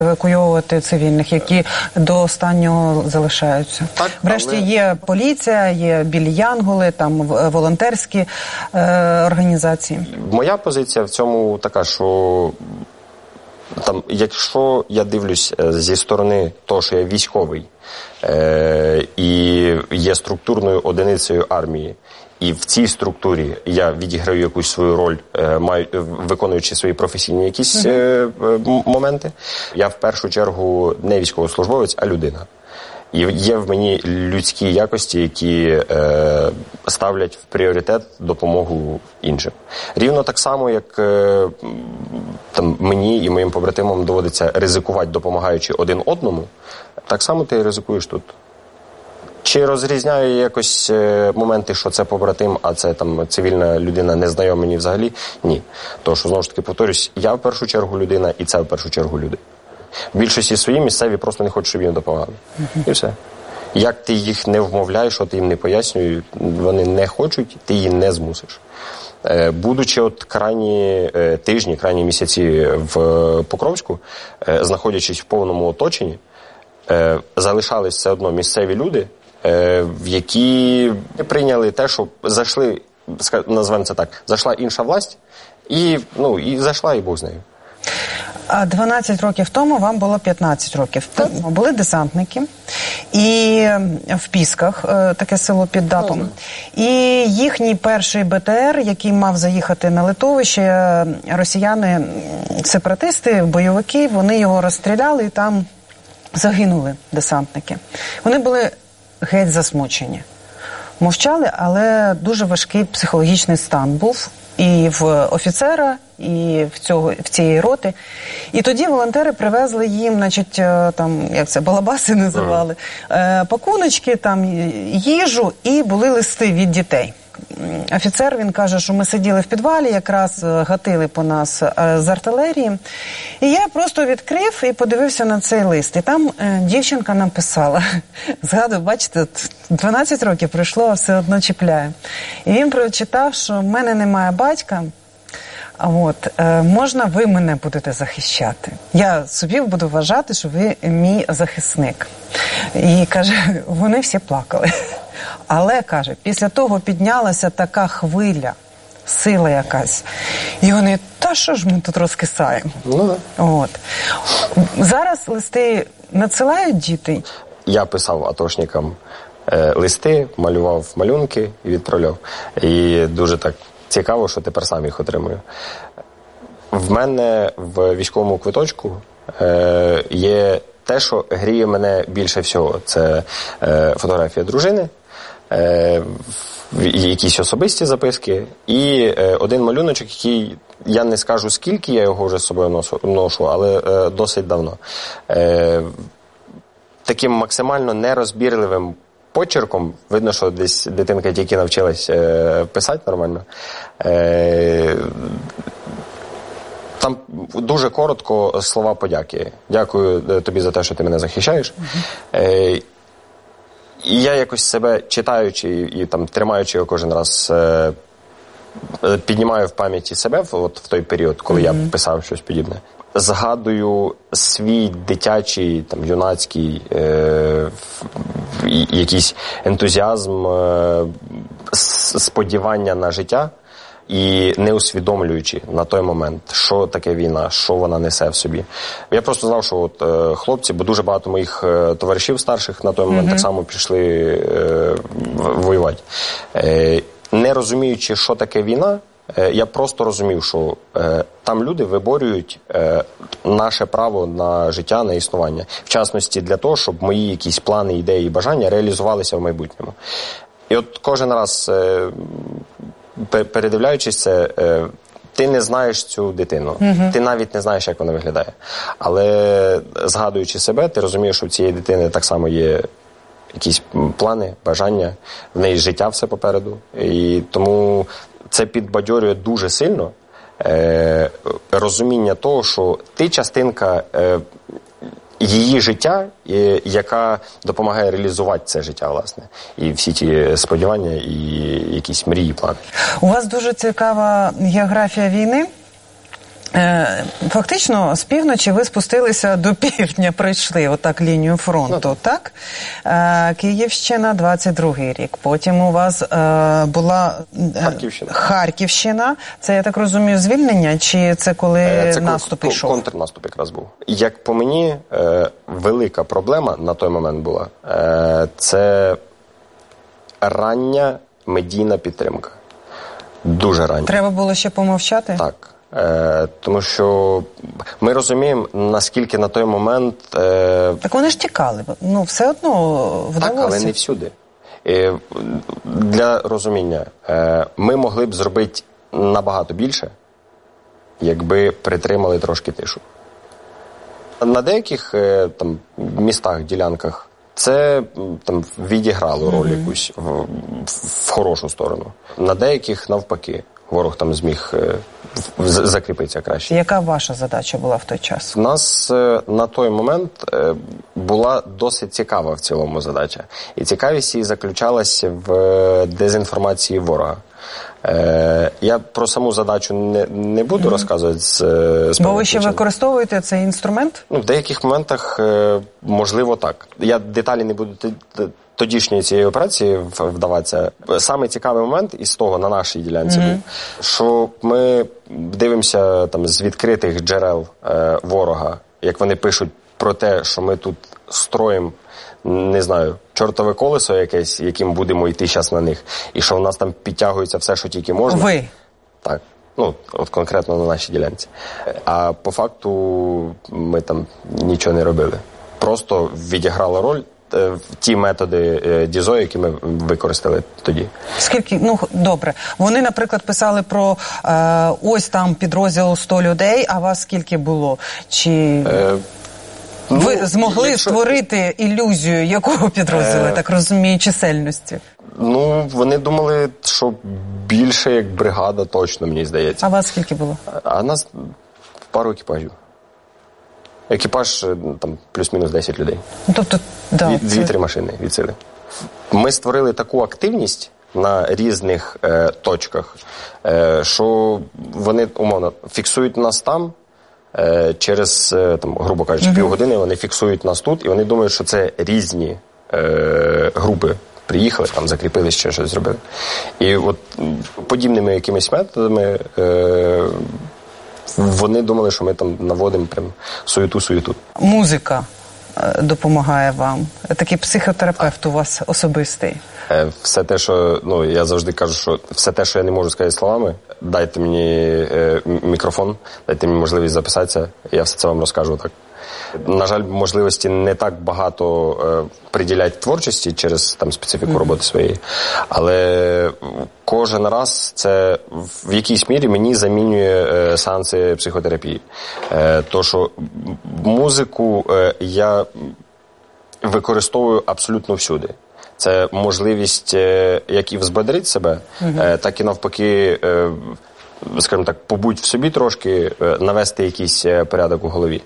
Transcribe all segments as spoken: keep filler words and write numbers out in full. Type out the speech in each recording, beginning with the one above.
евакуйовувати цивільних, які до останнього залишаються. Так, врешті але... є поліція, є білі янголи, там волонтерські е, організації. Моя позиція в цьому така, що там, якщо я дивлюсь зі сторони того, що я військовий е, і є структурною одиницею армії, і в цій структурі я відіграю якусь свою роль, е, маю, виконуючи свої професійні якісь е, моменти, я в першу чергу не військовослужбовець, а людина. І є в мені людські якості, які е, ставлять в пріоритет допомогу іншим. Рівно так само, як е, там, мені і моїм побратимам доводиться ризикувати, допомагаючи один одному, так само ти ризикуєш тут. Чи розрізняю якось е, моменти, що це побратим, а це там цивільна людина, незнайома мені взагалі? Ні. Тому що, знову ж таки, повторюсь, я в першу чергу людина, і це в першу чергу люди. В більшості свої місцеві просто не хочуть, щоб їм допомагали. Uh-huh. І все. Як ти їх не вмовляєш, що ти їм не пояснюєш, вони не хочуть, ти її не змусиш. Е, будучи от крайні е, тижні, крайні місяці в Покровську, е, знаходячись в повному оточенні, е, залишались все одно місцеві люди, е, в які прийняли те, що зайшли, назвемо це так, зайшла інша власть, і, ну, і зайшла, і Бог з нею. А дванадцять років тому вам було п'ятнадцять років. Тому були десантники, і в Пісках, таке село під Дапом. І їхній перший БТР, який мав заїхати на литовище, росіяни, сепаратисти, бойовики, вони його розстріляли і там загинули десантники. Вони були геть засмучені. Мовчали, але дуже важкий психологічний стан був. І в офіцера, і в, цього, в цієї роти. І тоді волонтери привезли їм, значить, там, як це, балабаси називали, е, пакуночки, там, їжу, і були листи від дітей. Офіцер, він каже, що ми сиділи в підвалі, якраз гатили по нас з артилерії. І я просто відкрив і подивився на цей лист. І там е, дівчинка написала, згадую, бачите, дванадцять років пройшло, а все одно чіпляє. І він прочитав, що в мене немає батька, а от, е, можна ви мене будете захищати. Я собі буду вважати, що ви мій захисник. І, каже, вони всі плакали. Але, каже, після того піднялася така хвиля, сила якась. І вони, та що ж ми тут розкисаємо? Ну, да. От. Зараз листи надсилають діти? Я писав атошникам е, листи, малював малюнки і відправляв. І дуже так цікаво, що тепер сам їх отримую. В мене в військовому квиточку е, є те, що гріє мене більше всього. Це е, фотографія дружини, е, якісь особисті записки і е, один малюночок, який, я не скажу скільки я його вже з собою ношу, ношу але е, досить давно. Е, таким максимально нерозбірливим почерком, видно, що десь дитинка тільки навчилась е, писати нормально, е, там дуже коротко слова подяки. Дякую тобі за те, що ти мене захищаєш. Uh-huh. Е, і я якось себе читаючи і там тримаючи його кожен раз, е, піднімаю в пам'яті себе от в той період, коли uh-huh. я писав щось подібне. Згадую свій дитячий, там, юнацький е, якийсь ентузіазм, е, сподівання на життя. І не усвідомлюючи на той момент, що таке війна, що вона несе в собі. Я просто знав, що от, е, хлопці, бо дуже багато моїх е, товаришів старших на той момент mm-hmm. так само пішли е, воювати. Е, не розуміючи, що таке війна, е, я просто розумів, що е, там люди виборюють е, наше право на життя, на існування. В частності для того, щоб мої якісь плани, ідеї і бажання реалізувалися в майбутньому. І от кожен раз... Е, передивляючись це, ти не знаєш цю дитину, uh-huh. ти навіть не знаєш, як вона виглядає. Але згадуючи себе, ти розумієш, що в цієї дитини так само є якісь плани, бажання, в неї життя все попереду. І тому це підбадьорює дуже сильно е, розуміння того, що ти частинка е, її життя, яка допомагає реалізувати це життя, власне. І всі ті сподівання, і якісь мрії, плани. У вас дуже цікава географія війни. Фактично, з півночі ви спустилися до півдня, пройшли отак лінію фронту, ну, так? Київщина, двадцять другий рік. Потім у вас була Харківщина. Харківщина. Це, я так розумію, звільнення? Чи це коли це наступ йшов? Це контрнаступ якраз був. Як по мені, велика проблема на той момент була – це рання медійна підтримка. Дуже рання. Треба було ще помовчати? Так. Е, тому що ми розуміємо, наскільки на той момент... Е... Так вони ж тікали, ну все одно вдалося. Так, але не всюди. Е, для розуміння, е, ми могли б зробити набагато більше, якби притримали трошки тишу. На деяких е, там, містах, ділянках це там відіграло роль mm-hmm. якусь в, в, в хорошу сторону. На деяких навпаки. Ворог там зміг е, закріпитися краще. Яка ваша задача була в той час? У нас е, на той момент е, була досить цікава в цілому задача. І цікавість її заключалася в е, дезінформації ворога. Е, я про саму задачу не, не буду mm-hmm. розказувати. З, з Бо ви ще причин. Використовуєте цей інструмент? Ну, в деяких моментах, е, можливо, так. Я деталі не буду... Тодішньої цієї операції вдаватися. Саме цікавий момент із того на нашій ділянці mm-hmm. був, що ми дивимося там з відкритих джерел е, ворога, як вони пишуть про те, що ми тут строїмо, не знаю, чортове колесо якесь, яким будемо йти зараз на них, і що в нас там підтягується все, що тільки можна. Ви? Так. Ну, от конкретно на нашій ділянці. А по факту ми там нічого не робили. Просто відіграла роль ті методи ДІЗО, які ми використали тоді. Скільки? Ну, добре. Вони, наприклад, писали про е, ось там підрозділ сто людей, а вас скільки було? Чи е, ви ну, змогли якщо... створити ілюзію якого підрозділу, е... так розумію, чисельності? Ну, вони думали, що більше як бригада точно, мені здається. А вас скільки було? А нас пару екіпажів. Екіпаж, там, плюс-мінус десять людей. Тобто, да, Дві-три це... машини від сили. Ми створили таку активність на різних е, точках, е, що вони, умовно, фіксують нас там, е, через, е, там, грубо кажучи, угу. півгодини вони фіксують нас тут, і вони думають, що це різні е, групи. Приїхали, там закріпились, ще щось зробили. І от подібними якимись методами е, вони думали, що ми там наводимо прям суєту-суєту. Музика допомагає вам? Такий психотерапевт у вас особистий? Все те, що, ну, я завжди кажу, що все те, що я не можу сказати словами, дайте мені е, мікрофон, дайте мені можливість записатися, і я все це вам розкажу так. На жаль, можливості не так багато е, приділяють творчості через там специфіку mm-hmm. роботи своєї, але кожен раз це в якійсь мірі мені замінює е, сеанси психотерапії. Е, то, що музику е, я використовую абсолютно всюди. Це можливість е, як і взбодрити себе, mm-hmm. е, так і навпаки, е, скажімо так, побудь в собі трошки, навести якийсь порядок у голові.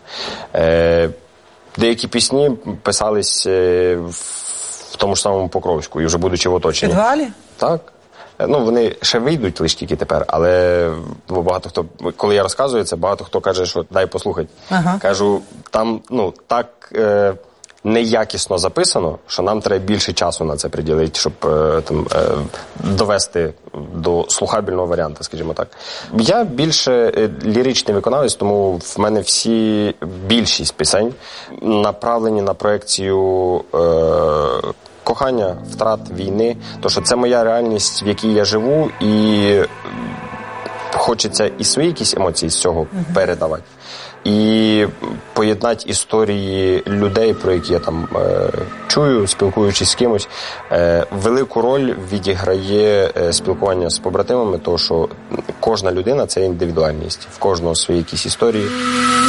Деякі пісні писались в тому ж самому Покровську, і вже будучи в оточенні. В підвалі? Так. Ну, вони ще вийдуть лише тільки тепер, але багато хто, коли я розказую це, багато хто каже, що дай послухати. Ага. Кажу, там, ну, так... Е, неякісно записано, що нам треба більше часу на це приділити, щоб е, там, е, довести до слухабельного варіанту, скажімо так. Я більше е, ліричний виконавець, тому в мене всі, більшість пісень направлені на проекцію е, кохання, втрат, війни. Тому що це моя реальність, в якій я живу, і хочеться і свої якісь емоції з цього mm-hmm. передавати. І поєднати історії людей, про які я там е, чую, спілкуючись з кимось. Е, велику роль відіграє е, спілкування з побратимами, тому що кожна людина – це індивідуальність. В кожного свої якісь історії.